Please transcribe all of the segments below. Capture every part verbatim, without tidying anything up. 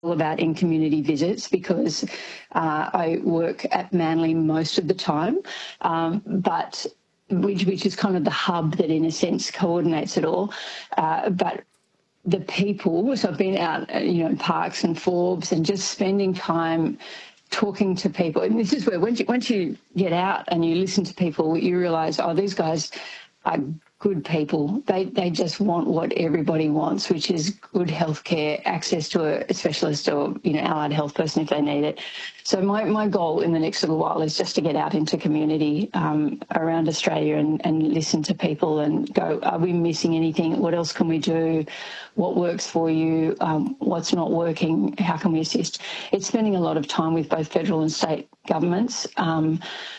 all about in-community visits because uh, I work at Manly most of the time, um, but which, which is kind of the hub that in a sense coordinates it all. Uh, but the people, so I've been out, you know, in parks and Forbes and just spending time talking to people. And this is where once you, once you get out and you listen to people, you realise, oh, these guys are good people. They they just want what everybody wants, which is good healthcare, access to a specialist or, you know, allied health person if they need it. So my, my goal in the next little while is just to get out into community um, around Australia and, and listen to people and go, are we missing anything? What else can we do? What works for you? Um, what's not working? How can we assist? It's spending a lot of time with both federal and state governments, um,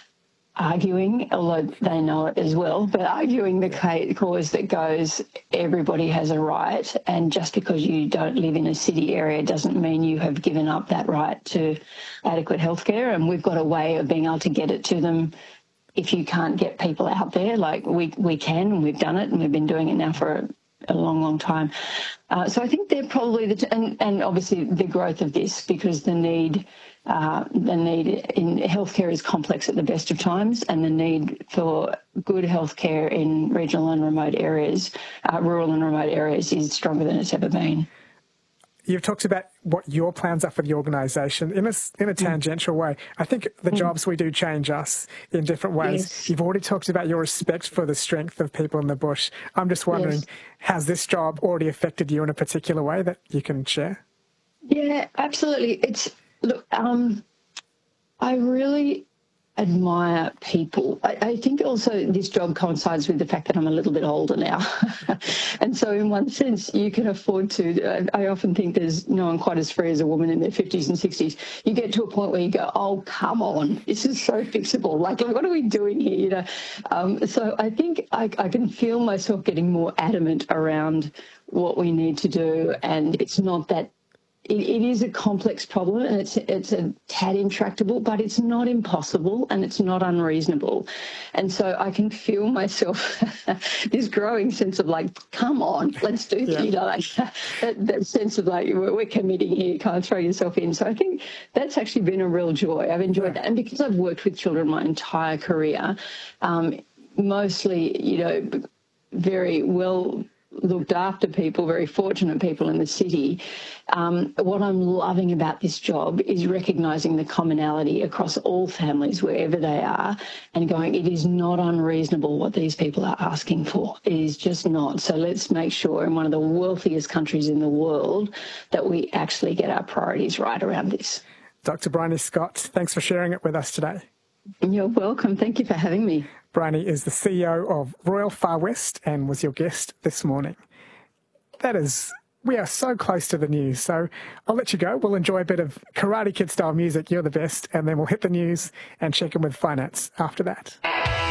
arguing, although they know it as well, but arguing the cause that goes, everybody has a right, and just because you don't live in a city area doesn't mean you have given up that right to adequate healthcare, and we've got a way of being able to get it to them if you can't get people out there. Like we, we can, and we've done it, and we've been doing it now for a, a long, long time. Uh, so I think they're probably, the t- and, and obviously the growth of this, because the need Uh, the need in healthcare is complex at the best of times, and the need for good healthcare in regional and remote areas, uh, rural and remote areas, is stronger than it's ever been. You've talked about what your plans are for the organisation in a, in a tangential way. I think the mm. jobs we do change us in different ways. Yes. You've already talked about your respect for the strength of people in the bush. I'm just wondering, yes. has this job already affected you in a particular way that you can share? Yeah, absolutely. It's Look, um, I really admire people. I, I think also this job coincides with the fact that I'm a little bit older now. And so in one sense, you can afford to, I, I often think there's no one quite as free as a woman in their fifties and sixties. You get to a point where you go, oh, come on, this is so fixable. Like, what are we doing here? You know. Um, so I think I, I can feel myself getting more adamant around what we need to do, and it's not that It, it is a complex problem, and it's it's a tad intractable, but it's not impossible, and it's not unreasonable. And so I can feel myself this growing sense of like, come on, let's do yeah. you know, like that, that sense of like we're, we're committing here, kind of throw yourself in. So I think that's actually been a real joy. I've enjoyed that, and because I've worked with children my entire career, um, mostly, you know, very well looked after people, very fortunate people in the city. Um, what I'm loving about this job is recognising the commonality across all families, wherever they are, and going, it is not unreasonable what these people are asking for. It is just not. So let's make sure in one of the wealthiest countries in the world that we actually get our priorities right around this. Doctor Bryony Scott, thanks for sharing it with us today. You're welcome. Thank you for having me. Bryony is the C E O of Royal Far West and was your guest this morning. That is, we are so close to the news, so I'll let you go. We'll enjoy a bit of Karate Kid style music, You're the Best, and then we'll hit the news and check in with finance after that.